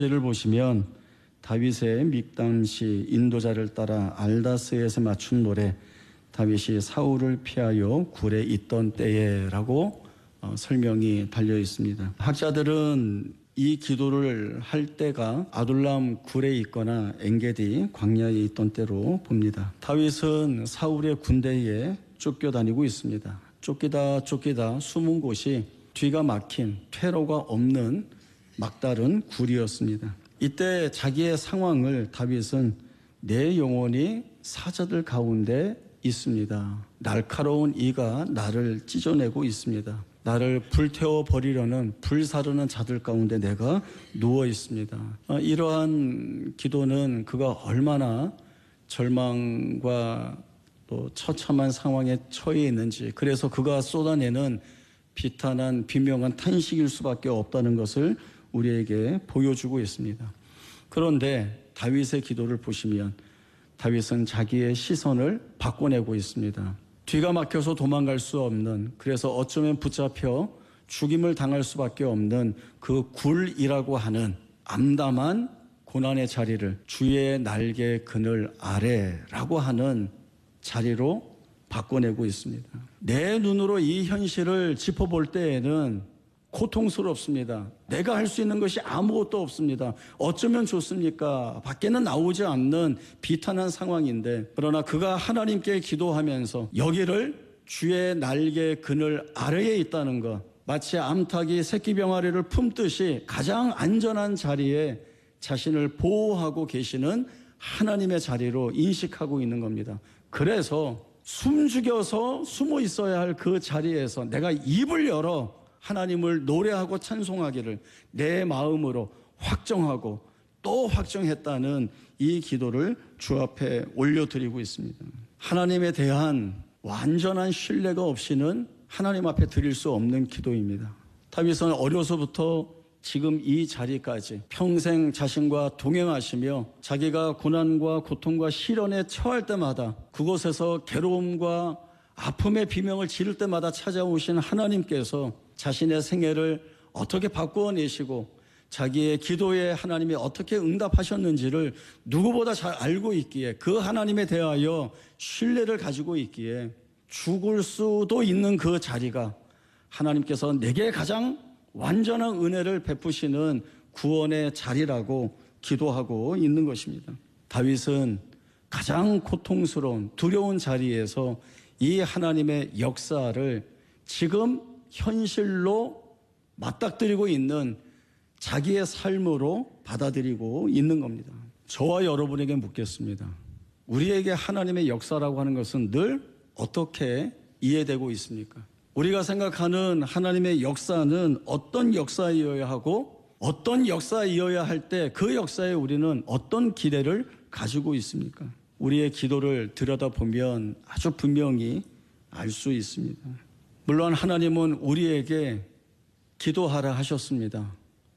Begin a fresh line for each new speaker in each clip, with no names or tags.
를 보시면 다윗의 믹담시 인도자를 따라 알다스에서 맞춘 노래, 다윗이 사울을 피하여 굴에 있던 때에라고 설명이 달려 있습니다. 학자들은 이 기도를 할 때가 아둘람 굴에 있거나 엔게디 광야에 있던 때로 봅니다. 다윗은 사울의 군대에 쫓겨다니고 있습니다. 쫓기다 숨은 곳이 뒤가 막힌 퇴로가 없는 막다른 굴이었습니다. 이때 자기의 상황을 다윗은 내 영혼이 사자들 가운데 있습니다. 날카로운 이가 나를 찢어내고 있습니다. 나를 불태워 버리려는 불사르는 자들 가운데 내가 누워 있습니다. 이러한 기도는 그가 얼마나 절망과 또 처참한 상황에 처해 있는지, 그래서 그가 쏟아내는 비탄한 비명한 탄식일 수밖에 없다는 것을 우리에게 보여주고 있습니다. 그런데 다윗의 기도를 보시면 다윗은 자기의 시선을 바꿔내고 있습니다. 뒤가 막혀서 도망갈 수 없는, 그래서 어쩌면 붙잡혀 죽임을 당할 수밖에 없는 그 굴이라고 하는 암담한 고난의 자리를 주의 날개 그늘 아래라고 하는 자리로 바꿔내고 있습니다. 내 눈으로 이 현실을 짚어볼 때에는 고통스럽습니다. 내가 할 수 있는 것이 아무것도 없습니다. 어쩌면 좋습니까? 밖에는 나오지 않는 비탄한 상황인데, 그러나 그가 하나님께 기도하면서 여기를 주의 날개 그늘 아래에 있다는 것, 마치 암탉이 새끼 병아리를 품듯이 가장 안전한 자리에 자신을 보호하고 계시는 하나님의 자리로 인식하고 있는 겁니다. 그래서 숨죽여서 숨어 있어야 할 그 자리에서 내가 입을 열어 하나님을 노래하고 찬송하기를 내 마음으로 확정하고 또 확정했다는 이 기도를 주 앞에 올려드리고 있습니다. 하나님에 대한 완전한 신뢰가 없이는 하나님 앞에 드릴 수 없는 기도입니다. 다윗은 어려서부터 지금 이 자리까지 평생 자신과 동행하시며 자기가 고난과 고통과 시련에 처할 때마다 그곳에서 괴로움과 아픔의 비명을 지를 때마다 찾아오신 하나님께서 자신의 생애를 어떻게 바꾸어내시고 자기의 기도에 하나님이 어떻게 응답하셨는지를 누구보다 잘 알고 있기에, 그 하나님에 대하여 신뢰를 가지고 있기에 죽을 수도 있는 그 자리가 하나님께서 내게 가장 완전한 은혜를 베푸시는 구원의 자리라고 기도하고 있는 것입니다. 다윗은 가장 고통스러운 두려운 자리에서 이 하나님의 역사를 지금 현실로 맞닥뜨리고 있는 자기의 삶으로 받아들이고 있는 겁니다. 저와 여러분에게 묻겠습니다. 우리에게 하나님의 역사라고 하는 것은 늘 어떻게 이해되고 있습니까? 우리가 생각하는 하나님의 역사는 어떤 역사이어야 하고 어떤 역사이어야 할 때 그 역사에 우리는 어떤 기대를 가지고 있습니까? 우리의 기도를 들여다보면 아주 분명히 알 수 있습니다. 물론 하나님은 우리에게 기도하라 하셨습니다.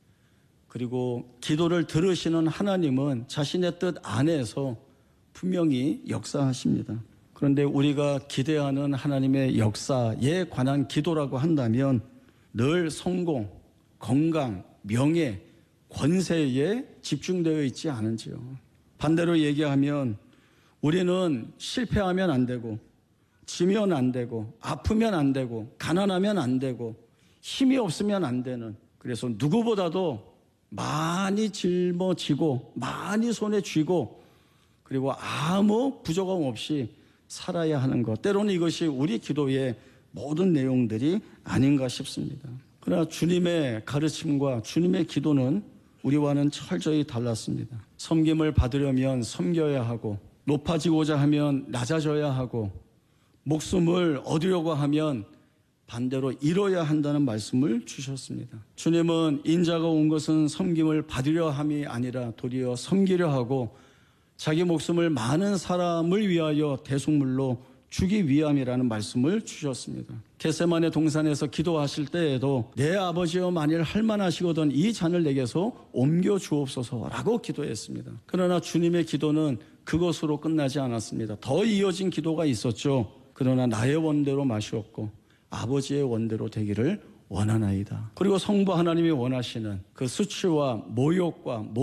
그리고 기도를 들으시는 하나님은 자신의 뜻 안에서 분명히 역사하십니다. 그런데 우리가 기대하는 하나님의 역사에 관한 기도라고 한다면 늘 성공, 건강, 명예, 권세에 집중되어 있지 않은지요. 반대로 얘기하면 우리는 실패하면 안 되고, 지면 안 되고, 아프면 안 되고, 가난하면 안 되고, 힘이 없으면 안 되는, 그래서 누구보다도 많이 짊어지고 많이 손에 쥐고 그리고 아무 부족함 없이 살아야 하는 것, 때로는 이것이 우리 기도의 모든 내용들이 아닌가 싶습니다. 그러나 주님의 가르침과 주님의 기도는 우리와는 철저히 달랐습니다. 섬김을 받으려면 섬겨야 하고, 높아지고자 하면 낮아져야 하고, 목숨을 얻으려고 하면 반대로 잃어야 한다는 말씀을 주셨습니다. 주님은 인자가 온 것은 섬김을 받으려 함이 아니라 도리어 섬기려 하고 자기 목숨을 많은 사람을 위하여 대속물로 주기 위함이라는 말씀을 주셨습니다. 겟세마네 동산에서 기도하실 때에도 내 아버지여 만일 할만하시거든 이 잔을 내게서 옮겨 주옵소서라고 기도했습니다. 그러나 주님의 기도는 그것으로 끝나지 않았습니다. 더 이어진 기도가 있었죠. 그러나 나의 원대로 마시옵고 아버지의 원대로 되기를 원하나이다. 그리고 성부 하나님이 원하시는 그 수치와 모욕과